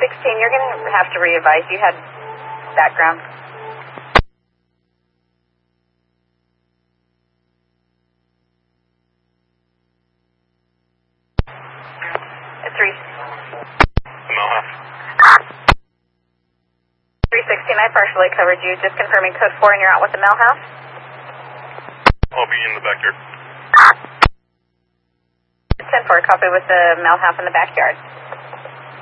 you're going to have to re-advise. You had background. 316, I partially covered you. Just confirming code 4 and you're out with the Mel House? I'll be in the backyard. 10-4, copy with the Mel House in the backyard.